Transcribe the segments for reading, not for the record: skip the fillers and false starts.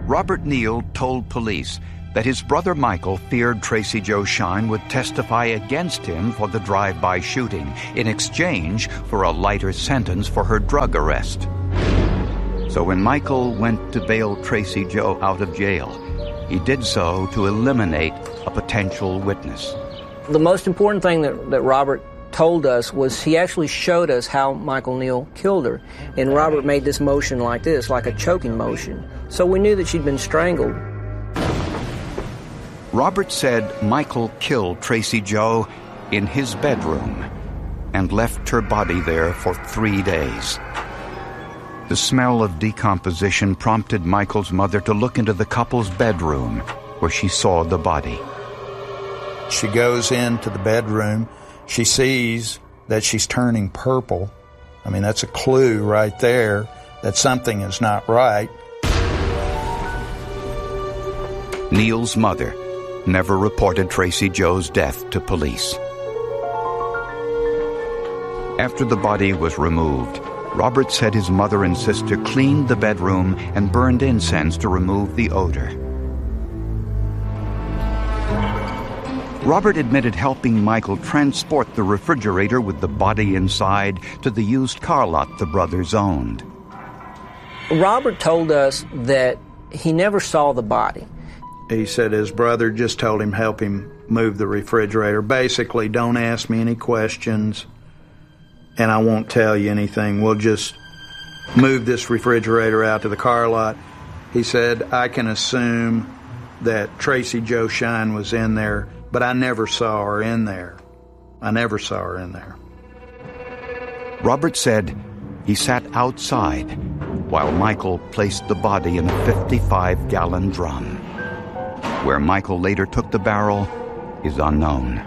Robert Neal told police that his brother Michael feared Tracy Jo Shine would testify against him for the drive-by shooting in exchange for a lighter sentence for her drug arrest. So when Michael went to bail Tracy Jo out of jail, he did so to eliminate a potential witness. The most important thing that Robert told us was he actually showed us how Michael Neal killed her. And Robert made this motion like this, like a choking motion. So we knew that she'd been strangled. Robert said Michael killed Tracy Jo in his bedroom and left her body there for 3 days. The smell of decomposition prompted Michael's mother to look into the couple's bedroom, where she saw the body. She goes into the bedroom. She sees that she's turning purple. I mean, that's a clue right there that something is not right. Neal's mother never reported Tracy Jo's death to police. After the body was removed, Robert said his mother and sister cleaned the bedroom and burned incense to remove the odor. Robert admitted helping Michael transport the refrigerator with the body inside to the used car lot the brothers owned. Robert told us that he never saw the body. He said his brother just told him help him move the refrigerator. Basically, don't ask me any questions, and I won't tell you anything. We'll just move this refrigerator out to the car lot. He said, I can assume that Tracy Jo Shine was in there, but I never saw her in there. I never saw her in there. Robert said he sat outside while Michael placed the body in a 55-gallon drum. Where Michael later took the barrel is unknown.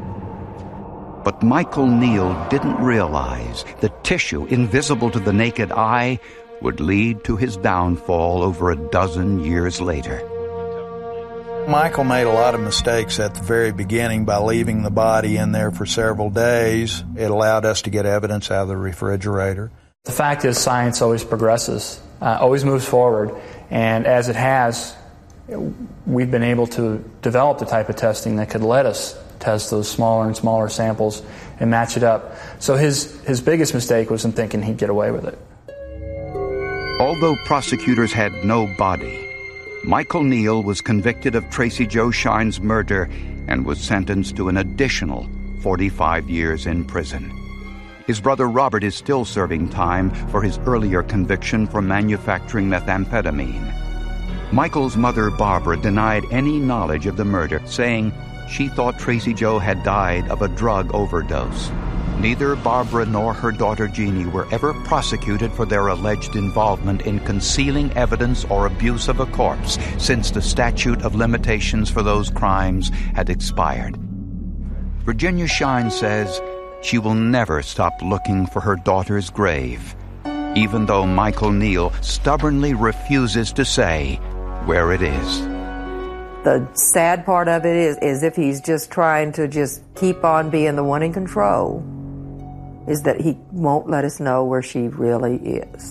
But Michael Neal didn't realize the tissue, invisible to the naked eye, would lead to his downfall over a dozen years later. Michael made a lot of mistakes at the very beginning by leaving the body in there for several days. It allowed us to get evidence out of the refrigerator. The fact is, science always progresses, always moves forward, and as it has, we've been able to develop the type of testing that could let us test those smaller and smaller samples and match it up. So his biggest mistake was in thinking he'd get away with it. Although prosecutors had no body, Michael Neal was convicted of Tracy Jo Shine's murder and was sentenced to an additional 45 years in prison. His brother Robert is still serving time for his earlier conviction for manufacturing methamphetamine. Michael's mother, Barbara, denied any knowledge of the murder, saying she thought Tracy Jo had died of a drug overdose. Neither Barbara nor her daughter Jeannie were ever prosecuted for their alleged involvement in concealing evidence or abuse of a corpse since the statute of limitations for those crimes had expired. Virginia Shine says she will never stop looking for her daughter's grave, even though Michael Neal stubbornly refuses to say where it is. The sad part of it is if he's just trying to just keep on being the one in control, is that he won't let us know where she really is,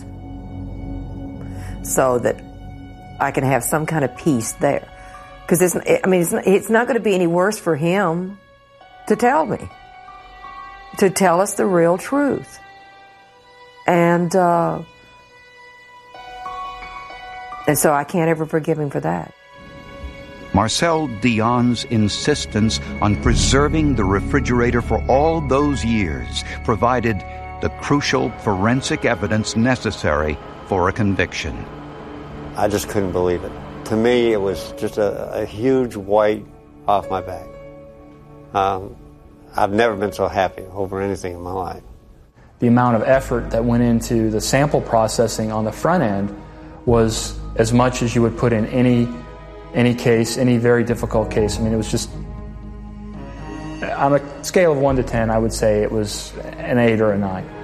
so that I can have some kind of peace there. Because it's not going to be any worse for him to tell me, to tell us the real truth. And so I can't ever forgive him for that. Marcel Dion's insistence on preserving the refrigerator for all those years provided the crucial forensic evidence necessary for a conviction. I just couldn't believe it. To me, it was just a huge weight off my back. I've never been so happy over anything in my life. The amount of effort that went into the sample processing on the front end was as much as you would put in any case, any very difficult case. I mean, it was just, on a scale of 1 to 10, I would say it was an 8 or a 9.